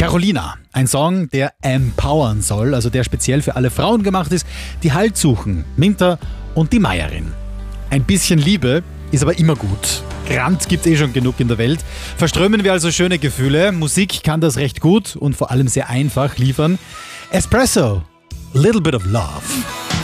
Carolina, ein Song, der empowern soll, also der speziell für alle Frauen gemacht ist, die Halt suchen, Minter und die Meierin. Ein bisschen Liebe ist aber immer gut. Grant gibt's schon genug in der Welt. Verströmen wir also schöne Gefühle. Musik kann das recht gut und vor allem sehr einfach liefern. Espresso, little bit of love.